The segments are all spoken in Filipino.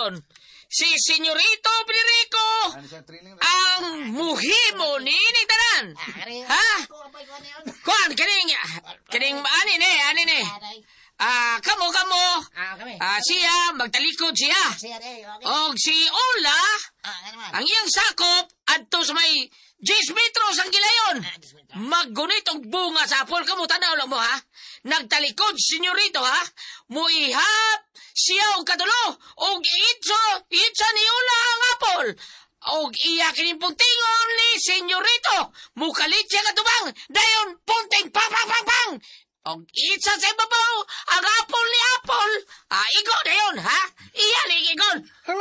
karon. Si Senyorito Federico ang muhimo ni tanan. Ha? Kuan kining ani ni. Kamo. Siya magtalikod siya. Og si Ola ang iyang sakop adto sa may 10 metros ang gilayon. Maggunit og bunga sa apol. Kamo tanaw lang mo ha. Nagtalikod senyorito ha. Muihap siya og katulo. Og itsa ni Ola ang apol. Og iya kining puntingon ni senyorito. Mukalit siya katubang. Dayon punting pang. Og itsa sa ibabaw ang apol ni apol. Igo dayon ha. Iya ni igon.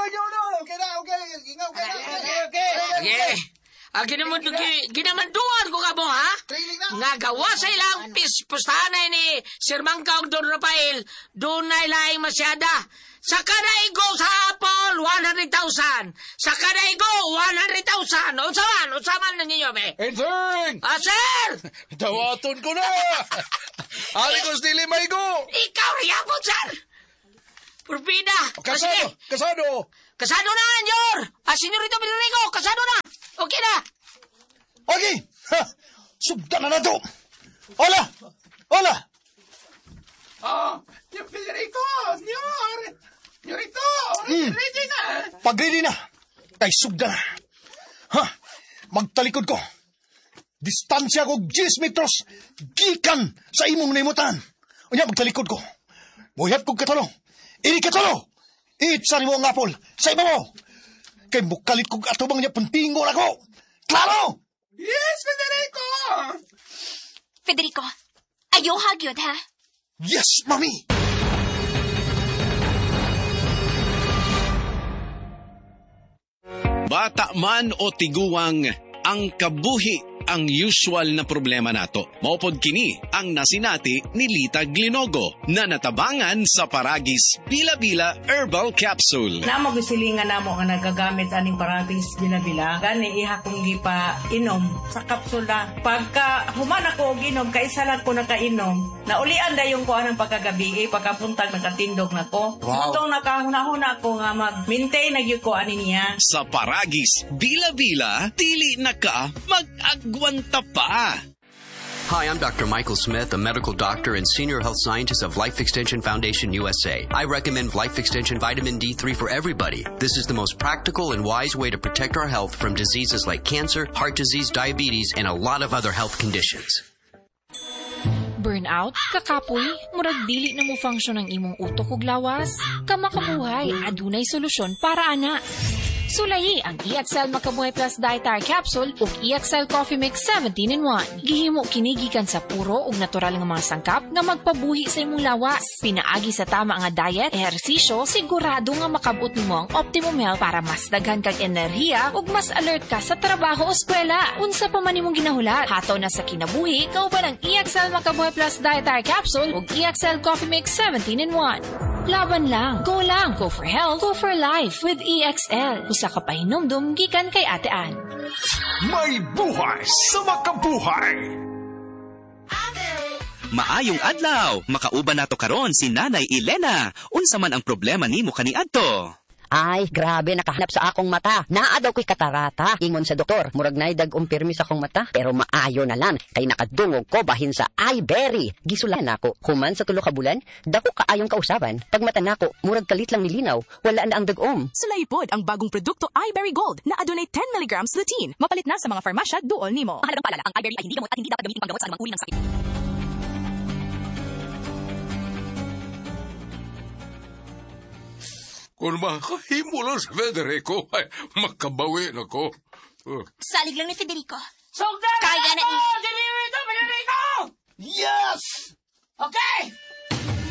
Okay. Ginamanduan ko ka mo, ha? Nga gawa sa ilang pustahanay ni Sir Mangka og Don Rafael, doon na ilaing masyada. Sa kada igo sa Apple, 100,000. Sa kada igo, 100,000. Unsaman na ninyo, be? Ensing! Sir! Dawaton ko na! Alikos dili maigo! Ikaw, yapon, sir! Purbida! Kasado! Kasado na, Anjor! Senyorito Federico, kasado na! Okay na! Okay! Sugdan na to! Hola! Yung Federico! Senyorito! Ready na! Pag-ready na! Kay sugdan na! Magtalikod ko! Distansya ko 10 metros! Gikan sa imong naimutan! Unya, magtalikod ko! Buyat kong katalo! Ini katalo! Itsa ni mo ang apol sa ibabaw! Kay mukalit kong atubang niya puntingon ako! Klaro! Yes, Federico! Federico, ayaw hagyod, ha? Yes, mami! Bata man o tiguwang, ang kabuhi ang usual na problema nato. Maupod kini ang nasinati ni Lita Glinogo na natabangan sa Paragis Bila-Bila Herbal Capsule. Namo gisilingan namo nga nagagamit aning Paragis Bila-Bila. Gani iha kong gipa inom sa kapsula. Pagka human ako og inom, kaisa lang ko nakainom. Naulian dayon ko anang pagkagabi, pagkapuntag nakatindog nako. Wow. Itong nakahuna-huna ko nga mag-maintain na gyud ko ani niya. Sa Paragis Bila-Bila, dili na ka mag-agwanta pa. Hi, I'm Dr. Michael Smith, a medical doctor and senior health scientist of Life Extension Foundation USA. I recommend Life Extension Vitamin D3 for everybody. This is the most practical and wise way to protect our health from diseases like cancer, heart disease, diabetes, and a lot of other health conditions. Burnout, kakapoy, murag dili na mo function ang imong utok ug lawas. Kamakabuhay, adunay solusyon para ana. Sulayi ang EXL Makabuhay Plus Dietary Capsule ug EXL Coffee Mix 17-in-1. Gihimo kini gikan sa puro ug natural nga mga sangkap nga magpabuhi sa imong lawas. Pinaagi sa tama nga diet, ehersisyo, sigurado nga makabot nimo ang optimum health para mas daghan kag enerhiya ug mas alert ka sa trabaho o eskwela. Unsa pa man imong ginahulat, hataw na sa kinabuhi, kauban ang EXL Makabuhay Plus Dietary Capsule ug EXL Coffee Mix 17-in-1. Laban lang. Go for health, go for life with EXL. Usa ka pahinumdum gikan kay Ate Ann. May buhay sa makabuhay. Maayong adlaw. Makauban nato karon si Nanay Elena. Unsa man ang problema nimo kaniadto? Ay, grabe, nakahanap sa akong mata. Naa daw ko'y katarata. Ingon sa doktor, murag na'y dag-umpirmi sa akong mata. Pero maayo na lang, kay nakadungog ko bahin sa iBerry. Gisulan ako, human sa 3 ka bulan, dako kaayong kausaban. Pag mata nako, murag kalit lang nilinaw, wala na ang dag-om. Sulaipod ang bagong produkto iBerry Gold na adunay 10 mg lutein. Mapalit na sa mga farmasya duol nimo. Mahalagang paalala, ang iBerry ay hindi gamot at hindi dapat gamitin panggamot sa anumang uri ng sakit. Kung makahimo lang sa Federico, ay makabawi na ko. Salig lang ni Federico. Sugdan Kaya na ako! Senyorito Federico! Yes! Okay!